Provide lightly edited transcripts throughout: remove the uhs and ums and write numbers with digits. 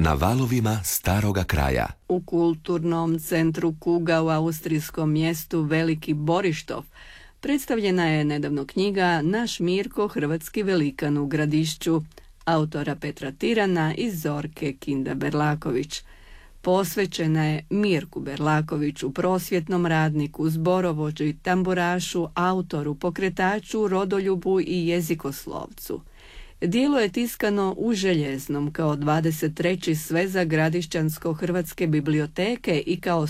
Na valovima staroga kraja. U kulturnom centru Kuga u austrijskom mjestu Veliki Borištov predstavljena je nedavno knjiga Naš Mirko, hrvatski velikan u Gradišću, autora Petra Tirana i Zorke Kinda-Berlaković. Posvećena je Mirku Berlakoviću, prosvjetnom radniku, zborovođi, tamburašu, autoru, pokretaču, rodoljubu i jezikoslovcu. Dijelo je tiskano u Željeznom kao 23. svezak Gradišćansko-hrvatske biblioteke i kao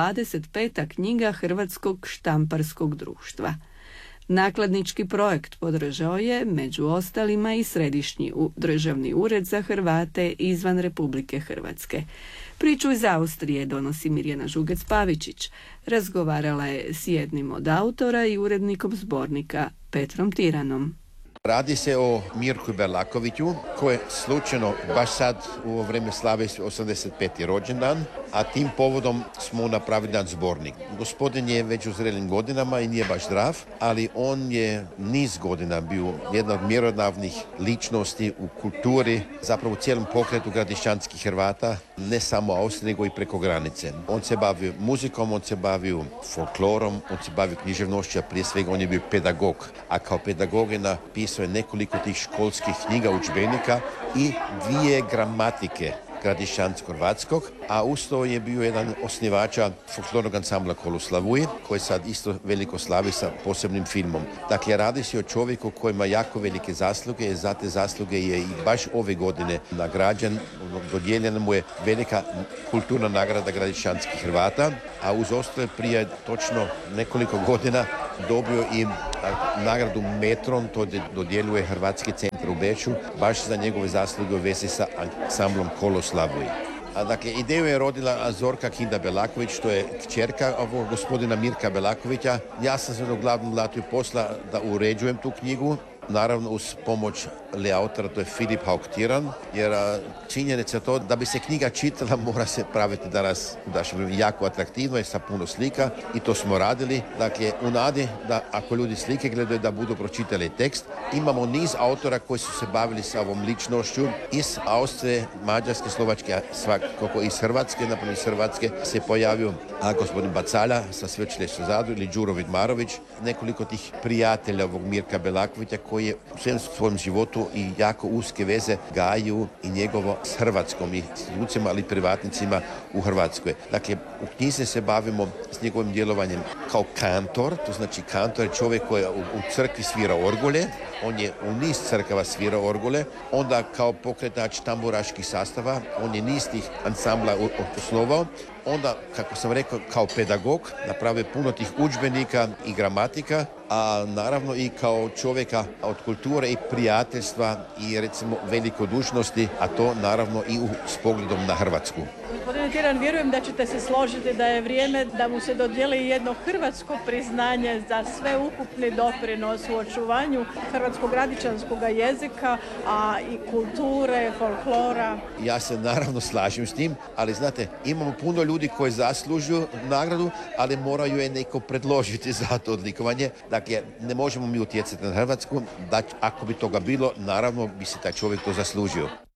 125. knjiga Hrvatskog štamparskog društva. Nakladnički projekt podržao je, među ostalima, i Središnji državni ured za Hrvate izvan Republike Hrvatske. Priču iz Austrije donosi Mirjana Žugec-Pavičić. Razgovarala je s jednim od autora i urednikom zbornika Petrom Tiranom. Radi se o Mirku Berlakoviću, koji je slučajno baš sad u ovo vrijeme slave 85. rođendan, a tim povodom smo napravili jedan zbornik. Gospodin je već u zrelim godinama i nije baš zdrav, ali on je niz godina bio jedna od mjerodavnih ličnosti u kulturi, zapravo u cijelom pokretu gradišćanskih Hrvata, ne samo Austrije, nego i preko granice. On se bavio muzikom, on se bavio folklorom, on se bavio književnošću, a prije svega on je bio pedagog, a kao pedagog je napisao nekoliko tih školskih knjiga, udžbenika i 2 gramatike gradišćansko-hrvatskog, a usto je bio jedan osnivača folklornog ansambla Koloslavuj, koji sad isto veliko slavi sa posebnim filmom. Dakle, radi se o čovjeku koji ima jako velike zasluge i za te zasluge je i baš ove godine nagrađen. Dodijeljena mu je velika kulturna nagrada gradišćanskih Hrvata, a uz ostale prije točno nekoliko godina dobio i nagradu Metron, to dodjeljuje Hrvatski centar u Beču, baš za njegove zasluge u vezi sa ansamblom Koloslavuj. Dakle, ideju je rodila Zorka Kinda-Berlaković, to je kćerka ovog gospodina Mirka Berlakovića. Ja sam se uglavnom latio posla da uređujem tu knjigu, naravno uz pomoć autora, to je Filip Hauk-Tiran, jer činjenica je to da bi se knjiga čitala mora se praviti danas jako atraktivno i sa puno slika i to smo radili. Dakle, u nadi da ako ljudi slike gledaju da budu pročitali tekst. Imamo niz autora koji su se bavili sa ovom ličnošću iz Austrije, Mađarske, Slovačke, a svakako iz Hrvatske. Naprimjer iz Hrvatske se pojavio gospodin Bacalja sa Sveučilišta u Zadru ili Đuro Vidmarović, nekoliko tih prijatelja ovog Mirka Berlakovića koji je u svojem životu i jako uske veze gaju i njegovo s Hrvatskom i institucijama, ali i privatnicima u Hrvatskoj. Dakle, u knjizi se bavimo s njegovim djelovanjem kao kantor, to znači kantor je čovjek koji u crkvi svira orgulje, on je u niz crkava svirao orgule, onda kao pokretač tamburaških sastava, on je niz tih ansambla osnovao, onda, kako sam rekao, kao pedagog napravio puno tih udžbenika i gramatika, a naravno i kao čovjeka od kulture i prijateljstva i recimo velikodušnosti, a to naravno i s pogledom na Hrvatsku. Gospodine Tiran, vjerujem da ćete se složiti da je vrijeme da mu se dodijeli jedno hrvatsko priznanje za sveukupni doprinos u očuvanju hrvatskog gradišćanskog jezika, a i kulture, folklora. Ja se naravno slažem s tim, ali znate, imamo puno ljudi koji zaslužuju nagradu, ali moraju je neko predložiti za to odlikovanje. Dakle, ne možemo mi utjecati na Hrvatsku, da ako bi toga bilo, naravno bi se taj čovjek to zaslužio.